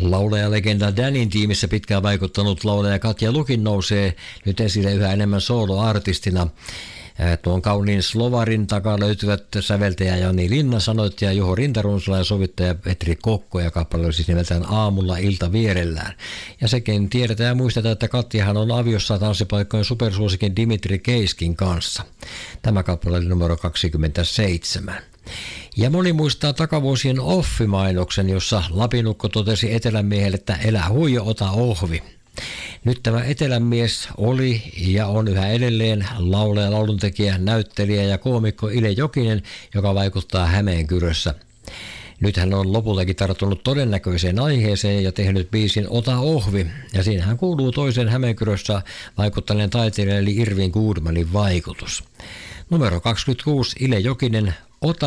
Laulajalegenda Danin tiimissä pitkään vaikuttanut laulaja Katja Lukin nousee nyt esille yhä enemmän soloartistina. Tuon kauniin slovarin takaa löytyvät säveltäjä Jani Linna, sanoittaja Juho Rintarunsala ja sovittaja Petri Kokko, ja kappale oli siis nimeltään Aamulla ilta vierellään. Ja sekin tiedetään ja muistetaan, että Katjahan on aviossa tanssipaikkojen supersuosikin Dimitri Keiskin kanssa. Tämä kappale oli numero 27. Ja moni muistaa takavuosien Offi-mainoksen, jossa Lapinukko totesi etelänmiehelle, että elä huijo, ota ohvi. Nyt tämä etelänmies oli ja on yhä edelleen laulaja, lauluntekijä, näyttelijä ja koomikko Ile Jokinen, joka vaikuttaa Hämeenkyrössä. Nyt hän on lopultakin tarttunut todennäköiseen aiheeseen ja tehnyt biisin Ota ohvi, ja siinähän kuuluu toisen Hämeenkyrössä vaikuttaneen taiteilijan eli Irvin Goodmanin vaikutus. Numero 26, Ile Jokinen, Ota